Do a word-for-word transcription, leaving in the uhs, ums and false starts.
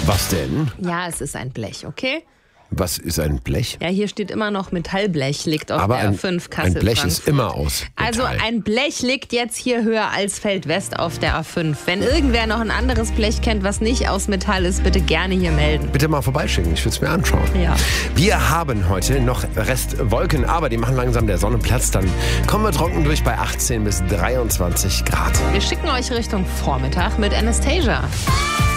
Was denn? Ja, es ist ein Blech, okay? Was ist ein Blech? Ja, hier steht immer noch Metallblech, liegt auf Aber der ein, A fünf ein Kassel. Blech Frankfurt. ist immer aus Metall. Also ein Blech liegt jetzt hier höher als Feldwest auf der A fünf. Wenn irgendwer noch ein anderes Blech kennt, was nicht aus Metall ist, bitte gerne hier melden. Bitte mal vorbeischicken, ich will es mir anschauen. Ja. Wir haben heute noch Restwolken, aber die machen langsam der Sonne Platz. Dann kommen wir trocken durch bei achtzehn bis dreiundzwanzig Grad. Wir schicken euch Richtung Vormittag mit Anastasia.